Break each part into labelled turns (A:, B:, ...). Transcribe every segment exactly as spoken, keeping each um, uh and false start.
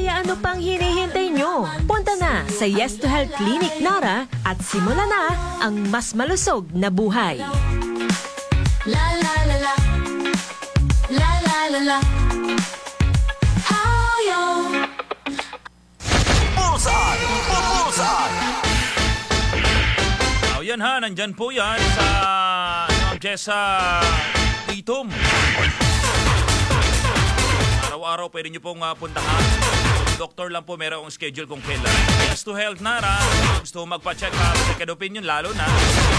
A: Kaya ano pang hinihintay nyo? Punta na sa Yes to Health Clinic Nara at simula na ang mas malusog na buhay.
B: La la la la, la la la la. Oh, yo.
C: Bullseye! Bullseye!
D: Oh, yan ha, nandyan po yan sa ano, Jessa Itom. Araw-araw pwede nyo pong uh, puntahan. Doktor lang po meron ang schedule kung kailan. Yes to Health Nara. Gusto mo magpa-check up, second opinion, lalo na.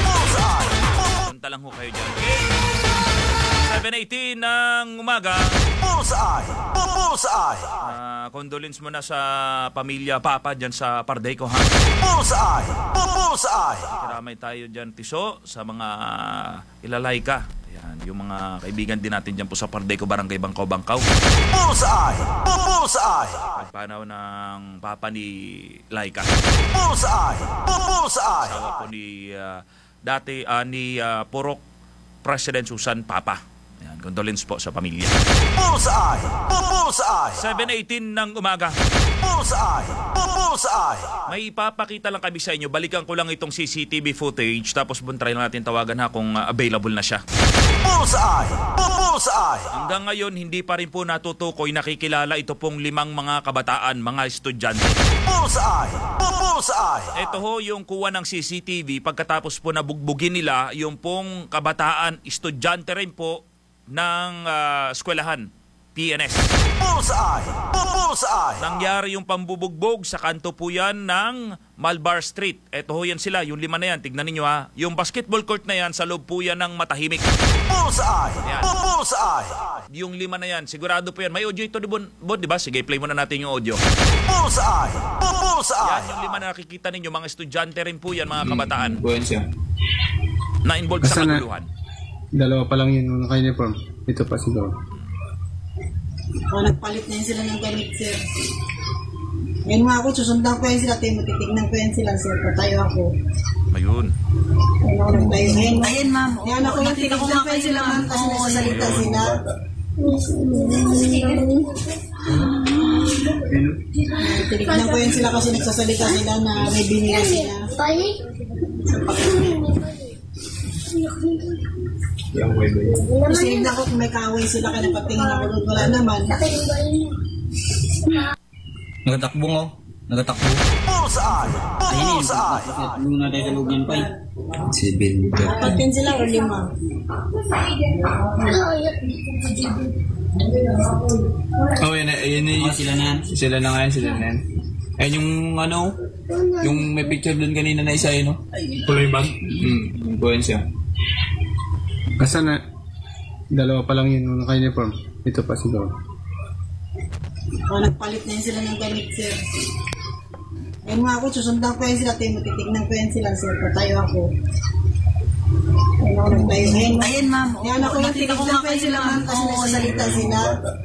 D: Punta lang ho kayo dyan. Okay? seven eighteen ng umaga.
C: Bullseye! Bullseye!
D: Uh, condolence mo na sa pamilya Papa dyan sa Pardeco ha.
C: Bullseye! Bullseye!
D: Kiramay tayo dyan, Tiso, sa mga ilalay ka. Yan, yung mga kaibigan din natin dyan po sa Pardeco, Barangay Bangkaw, Bangkaw.
C: Bullseye! Bullseye!
D: Pagpanaw ng Papa ni Laika.
C: Bullseye! Bullseye!
D: Asawa po ni uh, dati uh, ni uh, Purok President Susan Papa. Yan, condolence po sa pamilya.
C: Bullseye! Bullseye!
D: seven eighteen ng umaga.
C: Bullseye! Bullseye!
D: May ipapakita lang kami sa inyo. Balikan ko lang itong C C T V footage tapos buntry lang natin tawagan ha kung uh, available na siya.
C: Bullseye! Bullseye!
D: Hanggang ngayon, hindi pa rin po natutukoy, nakikilala ito pong limang mga kabataan, mga estudyante.
C: Bullseye! Bullseye!
D: Ito ho yung kuha ng C C T V pagkatapos po nabugbugin nila yung pong kabataan, estudyante rin po ng uh, eskwelahan, P N S.
C: Bullseye! Bullseye!
D: Nangyari yung pambubugbog sa kanto po yan ng Malbar Street. Ito ho yan sila, yung lima na yan, tignan ninyo ha. Yung basketball court na yan, sa loob po yan ng Matahimik.
C: Bullseye!
D: Yan.
C: Bullseye!
D: Yung lima na yan, sigurado po yan. May audio ito, Bod, di ba? Sige, play muna natin yung audio.
C: Bullseye!
D: Yan
C: Bullseye!
D: yung lima na nakikita ninyo, mga estudyante rin po yan, mga kabataan.
E: Buwan siya.
D: Na-involved sa
F: Basta na-
D: kaguluhan.
F: Dalawa pa lang yun nung naka-uniform. Ito pa siguro.
G: O, nagpalit na yun sila ng gamit, sir. Ngayon nga ako, susundan ko yan sila, tayo matitignan ko yan sila, sir. Patayo ako.
D: Ayun.
G: Ayun ako nagtayo. Ngayon,
H: Ayun, ma'am.
G: Ngayon ako yung tinignan ko yan sila, ma'am, kasi nagsasalita sila. Tinignan ko yan sila kasi nagsasalita sila na may binila sila.
E: Yung way ba yun?
G: Tapos tinignan ko kung may kaaway sila, kaya napatingin ako doon, wala naman.
I: Nagatakbo nga. Nagatakbo.
C: Bullseye!
I: Ayun yun.
C: Bullseye!
I: Nagulong na tayo sa loob niyan pa eh.
E: Si Ben.
G: Apat yan sila o lima.
E: Oh, yan na. Yan na.
I: Oh, sila na yan.
E: Sila na nga yan. Sila na yan. Ayun yung ano, yung may picture doon kanina na isa yun, no? Tuloy bag? Hmm, buwan siya.
F: Basta na, dalawa pa lang yun nung naka-uniform. Ito pa siguro.
G: O, nagpalit na yun sila ng gamit, sir. Ngayon nga ako, susundan ko yan sila, tayo matitignan ko yan sila, sir. Patayo ako. Ayun ako nagtayo. Ngayon,
H: Ayun, ma'am.
G: ngayon ako yung tinignan ko yan sila, ma'am, kasi nagsasalita sila.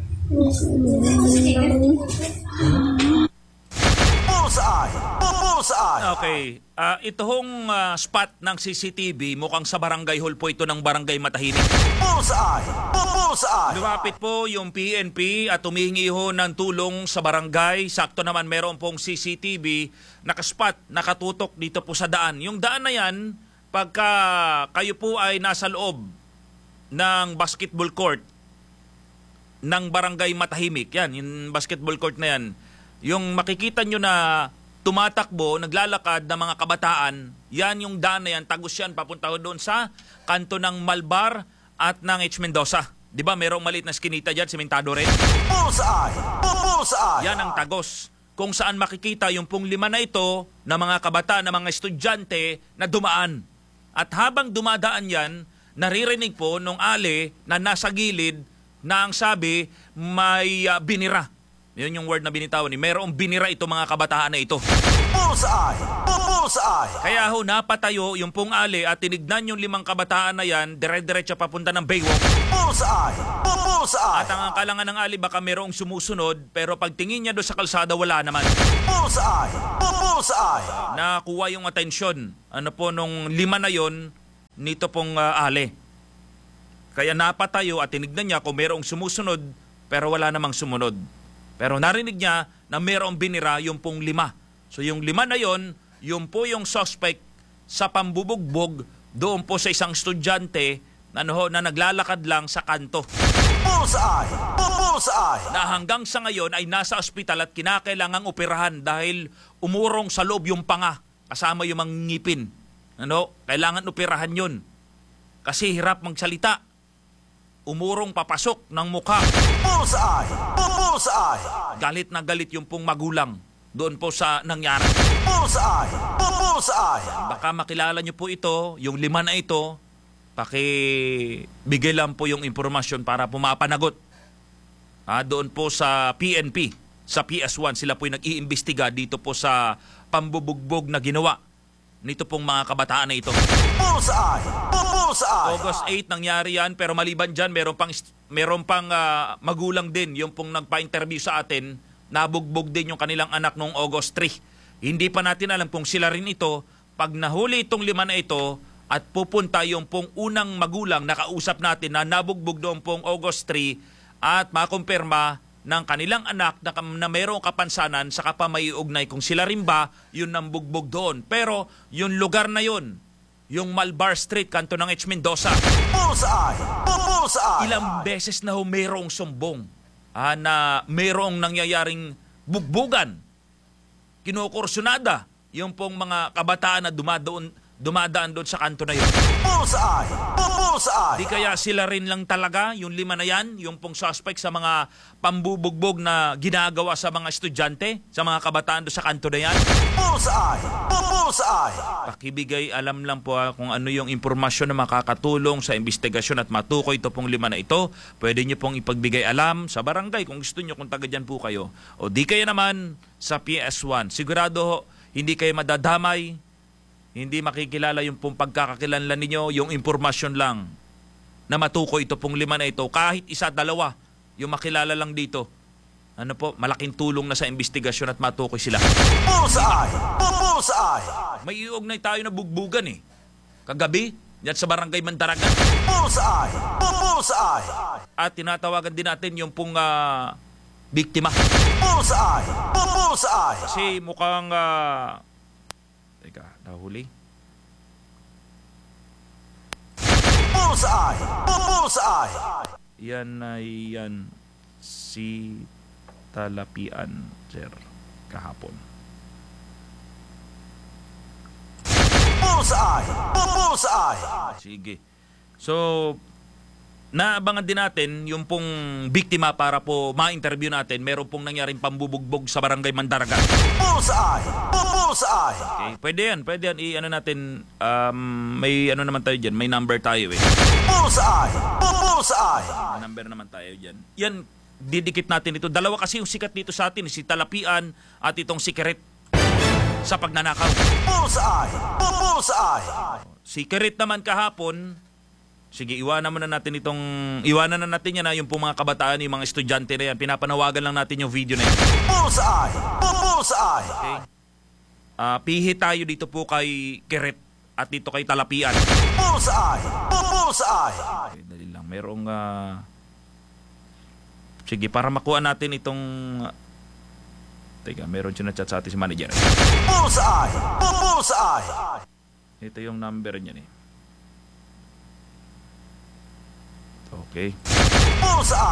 C: Bullseye! Bullseye!
D: Okay. Uh, ito hong uh, spot ng C C T V, mukhang sa barangay hall po ito ng Barangay Matahimik.
C: Bullseye! Bullseye!
D: Lumapit po yung P N P at humihingi ho ng tulong sa barangay. Sakto naman meron pong C C T V nakaspot, nakatutok dito po sa daan. Yung daan na yan, pagka kayo po ay nasa loob ng basketball court ng Barangay Matahimik, yan, yung basketball court na yan, yung makikita nyo na tumatakbo, naglalakad na mga kabataan, yan yung daan na yan, tagos yan, papunta ko doon sa kanto ng Malbar at ng H. Mendoza. Di ba, merong maliit na skinita dyan, simentado rin.
C: Bullseye! Bullseye!
D: Yan ang tagos. Kung saan makikita yung pong lima na ito na mga kabataan, na mga estudyante na dumaan. At habang dumadaan yan, naririnig po nung ali na nasa gilid na ang sabi, may uh, binira. Yun yung word na binitawan ni. Merong binira ito mga kabataan na ito.
C: Bullseye! Bullseye!
D: Kaya ho, napatayo yung pong ali at tinignan yung limang kabataan na yan, dire-diretso papunta ng Baywalk.
C: Bullseye! Bullseye!
D: At ang kalangan ng ali, baka merong sumusunod, pero pagtingin niya doon sa kalsada, wala naman.
C: Bullseye! Bullseye!
D: Nakuha yung atensyon, ano po, nung lima na yon nito pong uh, ali. Kaya napatayo at tinignan niya kung merong sumusunod, pero wala namang sumunod. Pero narinig niya na mayroong binira yung pong lima. So yung lima na yon, yung po yung suspect sa pambubugbog doon po sa isang estudyante na, ano, na naglalakad lang sa kanto.
C: Bullseye! Bullseye!
D: Na hanggang sa ngayon ay nasa ospital at kinakailangang operahan dahil umurong sa loob yung panga kasama yung mga ngipin. Ano? Kailangan operahan yun. Kasi hirap magsalita. Umurong papasok ng mukha.
C: Bullseye! Bullseye!
D: Galit na galit yung pong magulang doon po sa nangyari.
C: Bullseye! Bullseye!
D: Baka makilala nyo po ito, yung lima na ito, pakibigay lang po yung impormasyon para pumapanagot. Ah, doon po sa P N P, sa P S one, sila po yung nag-iimbestiga dito po sa pambubugbog na ginawa nito pong mga kabataan na ito.
C: Bullseye! Bullseye!
D: August eight nangyari yan, pero maliban dyan, meron pang, meron pang ah, magulang din, yung pong nagpa-interview sa atin, nabugbog din yung kanilang anak noong August three. Hindi pa natin alam kung sila rin ito. Pag nahuli itong lima na ito at pupunta yung pong unang magulang nakausap natin na nabugbog noong pong August three at makumpirma ng kanilang anak na, na mayroong kapansanan sa kapamaiugnay kung sila rin ba yun nang bugbog doon. Pero yung lugar na yun, yung Malbar Street, kanto ng H. Mendoza,
C: Bullseye! Bullseye!
D: ilang beses na ho mayroong sumbong ah, na mayroong nangyayaring bugbugan, kinukursunada yung pong mga kabataan na dumadaan, dumadaan doon sa kanto na yun.
C: Bullseye! Bullseye!
D: Di kaya sila rin lang talaga, yung lima na yan, yung pong suspect sa mga pambubugbog na ginagawa sa mga estudyante, sa mga kabataan doon sa kanto na yan?
C: Bullseye! Bullseye!
D: Pakibigay alam lang po ha, kung ano yung impormasyon na makakatulong sa investigasyon at matukoy ito pong lima na ito. Pwede nyo pong ipagbigay alam sa barangay kung gusto nyo, kung taga dyan po kayo. O di kaya naman sa P S one. Sigurado hindi kayo madadamay, hindi makikilala yung pong pagkakakilanlan ninyo, yung impormasyon lang na matukoy ito pong lima na ito. Kahit isa, dalawa, yung makilala lang dito. Ano po, malaking tulong na sa investigasyon at matukoy sila.
C: Bullseye! Bullseye!
D: May iugnay tayo na bugbugan eh. Kagabi, yan sa barangay Mandaragan.
C: Bullseye! Bullseye!
D: At tinatawagan din natin yung pong ah, biktima.
C: Bullseye! Bullseye!
D: Kasi mukhang... ah, teka, nahuli.
C: Bullseye! Bullseye!
D: Yan ay yan si Talapian, sir, kahapon.
C: Bullseye! Bullseye!
D: Sige. So, naabangan din natin yung pong biktima para po ma-interview natin. Meron pong nangyaring pambubugbog sa barangay Mandaragan.
C: Bullseye! Bullseye!
D: Okay, pwede yan, pwede yan. I-ano natin, um, may ano naman tayo dyan, may number tayo eh.
C: Bullseye! Bullseye!
D: May number naman tayo dyan. Yan, didikit natin ito. Dalawa kasi yung sikat dito sa atin, si Talapian at itong si Keret sa pagnanakaw.
C: Bullseye! Bullseye!
D: Si Keret naman kahapon, sige, iwanan muna natin itong, iwanan na natin yan na yung pong mga kabataan, yung mga estudyante na yan. Pinapanawagan lang natin yung video na yan.
C: Bullseye! Bullseye!
D: Okay? Uh, pihi tayo dito po kay Keret at dito kay Talapian.
C: Bullseye! Bullseye!
D: Okay, dali lang. Merong, uh, sige, para makuha natin itong, uh, teka, meron siya na chat sa atin si manager.
C: Bullseye! Bullseye!
D: Ito yung number niya eh. Okay.
C: Bullseye!